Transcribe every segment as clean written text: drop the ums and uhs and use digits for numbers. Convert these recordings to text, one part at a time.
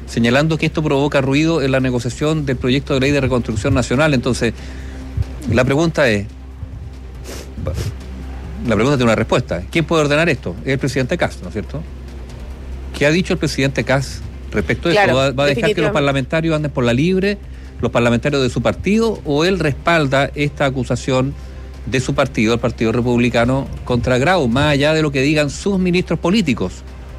señalando que esto provoca ruido en la negociación del proyecto de ley de reconstrucción nacional. Entonces, la pregunta tiene una respuesta. ¿Quién puede ordenar esto? Es el presidente Kast, ¿no es cierto? ¿Qué ha dicho el presidente Kast respecto a esto? ¿Va a dejar que los parlamentarios anden por la libre, los parlamentarios de su partido, o él respalda esta acusación de su partido, el Partido Republicano, contra Grau, más allá de lo que digan sus ministros políticos?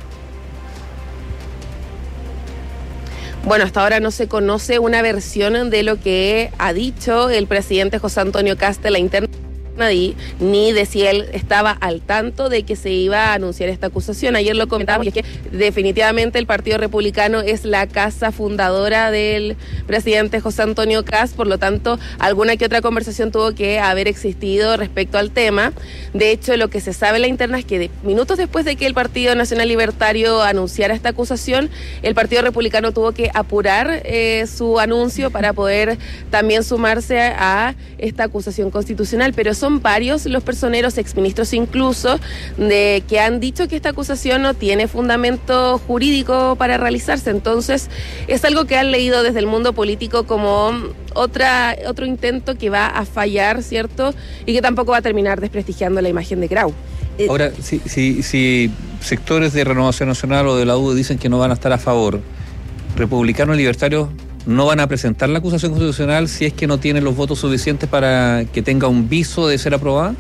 Bueno, hasta ahora no se conoce una versión de lo que ha dicho el presidente José Antonio Kast en la interna, ni de si él estaba al tanto de que se iba a anunciar esta acusación. Ayer lo comentábamos, y es que definitivamente el Partido Republicano es la casa fundadora del presidente José Antonio Kast, por lo tanto, alguna que otra conversación tuvo que haber existido respecto al tema. De hecho, lo que se sabe en la interna es que minutos después de que el Partido Nacional Libertario anunciara esta acusación, el Partido Republicano tuvo que apurar su anuncio para poder también sumarse a esta acusación constitucional, pero son varios los personeros, exministros incluso, que han dicho que esta acusación no tiene fundamento jurídico para realizarse. Entonces, es algo que han leído desde el mundo político como otro intento que va a fallar, ¿cierto? Y que tampoco va a terminar desprestigiando la imagen de Grau. Ahora, si sectores de Renovación Nacional o de la UDI dicen que no van a estar a favor, republicanos y libertarios no van a presentar la acusación constitucional si es que no tienen los votos suficientes para que tenga un viso de ser aprobada.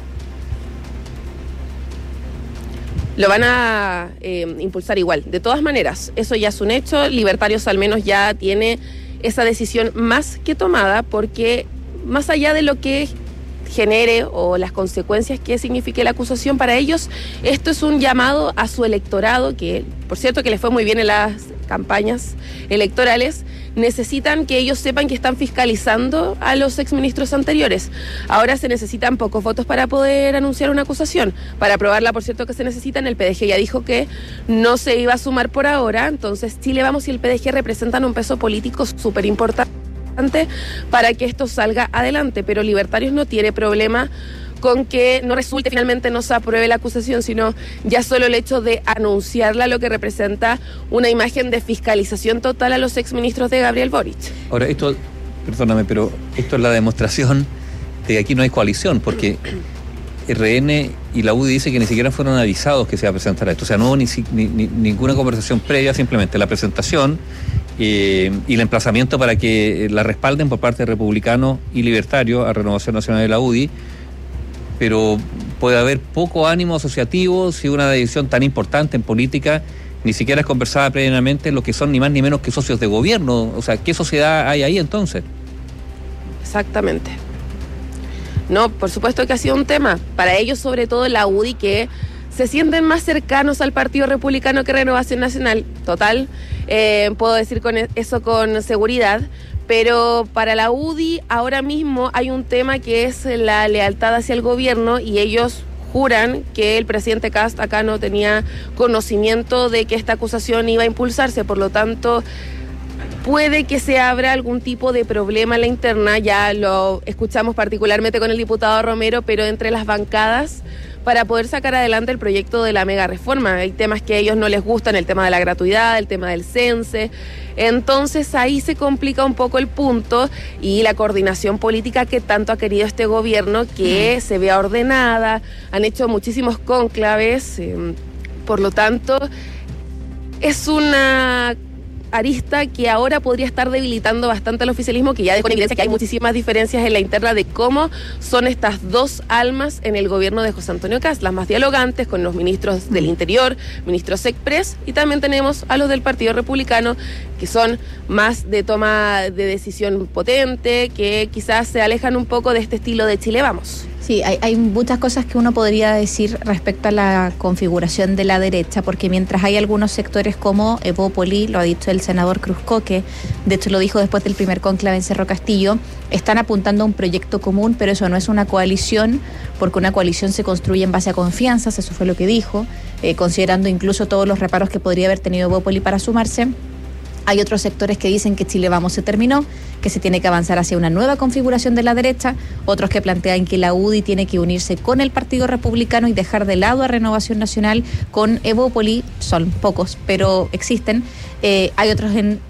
Lo van a impulsar igual. De todas maneras, eso ya es un hecho. Libertarios al menos ya tiene esa decisión más que tomada, porque más allá de lo que genere o las consecuencias que signifique la acusación para ellos, esto es un llamado a su electorado, que por cierto que les fue muy bien en las campañas electorales. Necesitan que ellos sepan que están fiscalizando a los exministros anteriores. Ahora se necesitan pocos votos para poder anunciar una acusación. Para aprobarla, por cierto, que se necesitan, el PDG ya dijo que no se iba a sumar por ahora. Entonces, Chile Vamos y el PDG representan un peso político súper importante para que esto salga adelante, pero Libertarios no tiene problema con que no resulte, finalmente no se apruebe la acusación, sino ya solo el hecho de anunciarla, lo que representa una imagen de fiscalización total a los exministros de Gabriel Boric. Ahora, perdóname, pero esto es la demostración de que aquí no hay coalición, porque RN y la UDI dice que ni siquiera fueron avisados que se iba a presentar esto, o sea, no hubo ninguna conversación previa, simplemente la presentación y el emplazamiento para que la respalden por parte de republicanos y libertarios a Renovación Nacional de la UDI, pero puede haber poco ánimo asociativo si una decisión tan importante en política ni siquiera es conversada previamente en lo que son ni más ni menos que socios de gobierno. O sea, ¿qué sociedad hay ahí entonces? Exactamente. No, por supuesto que ha sido un tema. Para ellos, sobre todo la UDI, que se sienten más cercanos al Partido Republicano que Renovación Nacional. Total, puedo decir eso con seguridad. Pero para la UDI ahora mismo hay un tema que es la lealtad hacia el gobierno, y ellos juran que el presidente Kast acá no tenía conocimiento de que esta acusación iba a impulsarse. Por lo tanto, puede que se abra algún tipo de problema en la interna. Ya lo escuchamos particularmente con el diputado Romero, pero entre las bancadas, para poder sacar adelante el proyecto de la mega reforma. Hay temas que a ellos no les gustan, el tema de la gratuidad, el tema del cense. Entonces ahí se complica un poco el punto, y la coordinación política que tanto ha querido este gobierno, que se vea ordenada. Han hecho muchísimos cónclaves, por lo tanto es una arista que ahora podría estar debilitando bastante al oficialismo, que ya dejó en evidencia que hay muchísimas diferencias en la interna de cómo son estas dos almas en el gobierno de José Antonio Kast, las más dialogantes con los ministros del Interior, ministros Express, y también tenemos a los del Partido Republicano, que son más de toma de decisión potente, que quizás se alejan un poco de este estilo de Chile Vamos. Sí, hay muchas cosas que uno podría decir respecto a la configuración de la derecha, porque mientras hay algunos sectores como Evópoli, lo ha dicho el senador Cruzco, que de hecho lo dijo después del primer cónclave en Cerro Castillo, están apuntando a un proyecto común, pero eso no es una coalición, porque una coalición se construye en base a confianzas, eso fue lo que dijo, considerando incluso todos los reparos que podría haber tenido Evópoli para sumarse. Hay otros sectores que dicen que Chile Vamos se terminó, que se tiene que avanzar hacia una nueva configuración de la derecha, otros que plantean que la UDI tiene que unirse con el Partido Republicano y dejar de lado a Renovación Nacional con Evópoli. Son pocos, pero existen. Hay otros en